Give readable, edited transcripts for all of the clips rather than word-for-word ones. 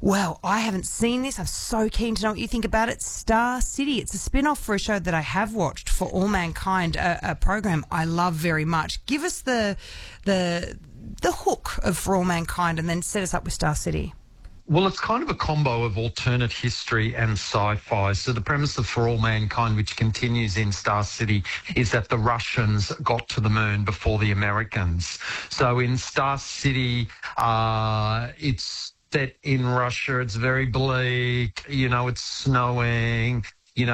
Well, I haven't seen this. I'm so keen to know what you think about it. Star City. It's a spin-off for a show that I have watched, For All Mankind, a program I love very much. Give us the hook of For All Mankind and then set us up with Star City. Well, it's kind of a combo of alternate history and sci-fi. So the premise of For All Mankind, which continues in Star City, is that the Russians got to the moon before the Americans. So in Star City, it's set in Russia. It's very bleak. It's snowing.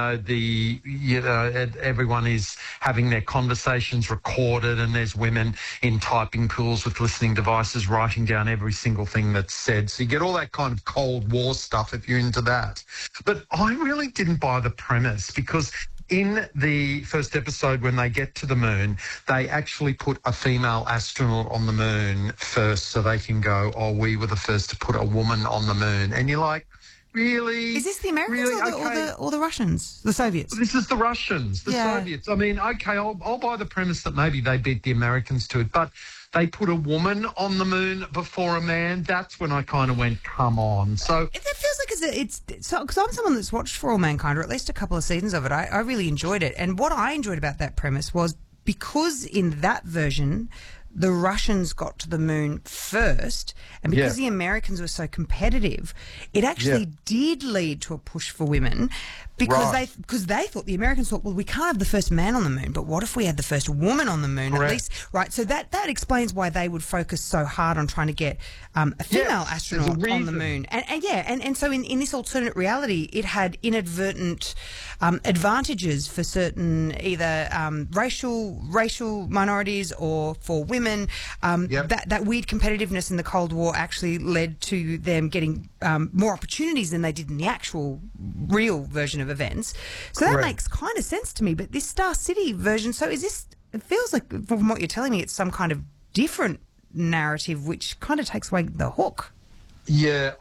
Everyone is having their conversations recorded, and there's women in typing pools with listening devices writing down every single thing that's said. So you get all that kind of Cold War stuff if you're into that. But I really didn't buy the premise, because in the first episode, when they get to the moon, they actually put a female astronaut on the moon first so they can go, oh, we were the first to put a woman on the moon. And you're like, really? Is this the Americans or the Russians? The Soviets? This is the Russians, the Soviets. I mean, okay, I'll buy the premise that maybe they beat the Americans to it, but they put a woman on the moon before a man. That's when I kind of went, come on. So it feels like it's because I'm someone that's watched For All Mankind, or at least a couple of seasons of it. I really enjoyed it, and what I enjoyed about that premise was because in that version the Russians got to the moon first, and because the Americans were so competitive, it actually did lead to a push for women, because they thought, the Americans thought, well, we can't have the first man on the moon, but what if we had the first woman on the moon? Correct. At least, right? So that explains why they would focus so hard on trying to get a female astronaut on the moon. And so in this alternate reality, it had inadvertent advantages for certain either racial minorities or for women. That weird competitiveness in the Cold War actually led to them getting more opportunities than they did in the actual real version of events. So that makes kind of sense to me. But this Star City version, so is this, it feels like from what you're telling me, it's some kind of different narrative which kind of takes away the hook. Yeah,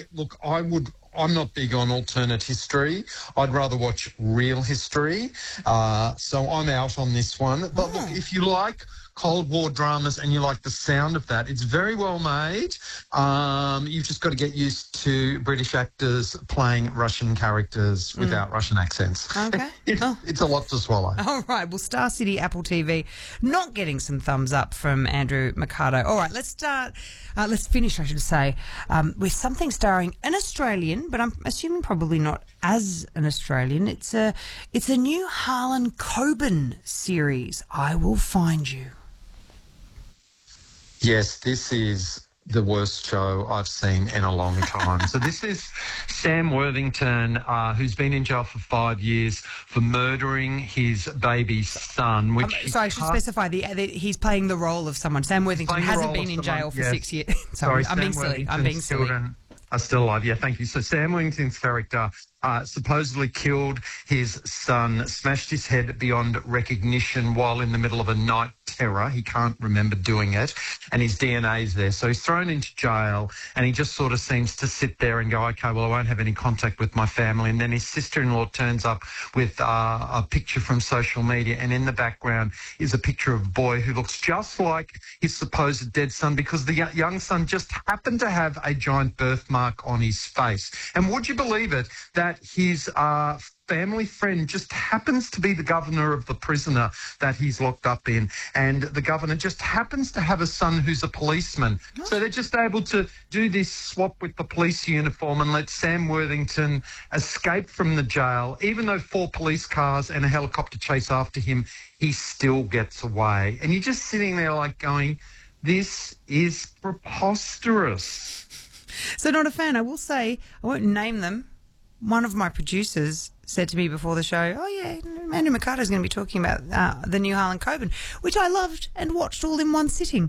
I'm not big on alternate history. I'd rather watch real history. So I'm out on this one. But look, if you like Cold War dramas and you like the sound of that, it's very well made. You've just got to get used to British actors playing Russian characters without Russian accents. Okay. It's a lot to swallow. All right. Well, Star City, Apple TV, not getting some thumbs up from Andrew Mercado. All right, let's start. Let's finish, I should say, with something starring an Australian, but I'm assuming probably not as an Australian. It's a new Harlan Coben series, I Will Find You. Yes, this is the worst show I've seen in a long time. So this is Sam Worthington, who's been in jail for 5 years for murdering his baby son. Which I should specify he's playing the role of someone. Sam Worthington hasn't been in jail for 6 years. Sorry, I'm being silly. Children are still alive. Yeah, thank you. So Sam Worthington's character supposedly killed his son, smashed his head beyond recognition while in the middle of a night terror. He can't remember doing it, and his DNA's there. So he's thrown into jail, and he just sort of seems to sit there and go, okay, well, I won't have any contact with my family. And then his sister-in-law turns up with a picture from social media, and in the background is a picture of a boy who looks just like his supposed dead son, because the young son just happened to have a giant birthmark on his face. And would you believe it, that his family friend just happens to be the governor of the prisoner that he's locked up in, and the governor just happens to have a son who's a policeman. So they're just able to do this swap with the police uniform and let Sam Worthington escape from the jail. Even though 4 police cars and a helicopter chase after him, he still gets away. And you're just sitting there like going, this is preposterous. So not a fan. I will say, I won't name them. One of my producers said to me before the show, oh, yeah, Andrew Mercado's going to be talking about the new Harlan Coben, which I loved and watched all in one sitting.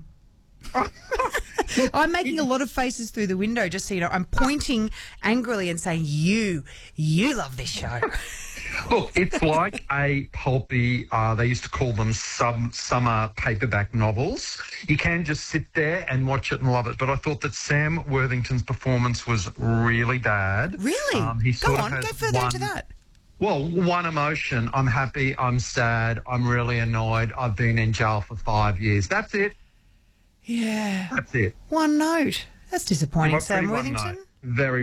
I'm making a lot of faces through the window, just so you know. I'm pointing angrily and saying, you love this show. Look, it's like a pulpy, they used to call them summer paperback novels. You can just sit there and watch it and love it. But I thought that Sam Worthington's performance was really bad. Really? Go further into that. Well, one emotion. I'm happy, I'm sad, I'm really annoyed, I've been in jail for 5 years. That's it. Yeah. That's it. One note. That's disappointing, Sam Worthington. Very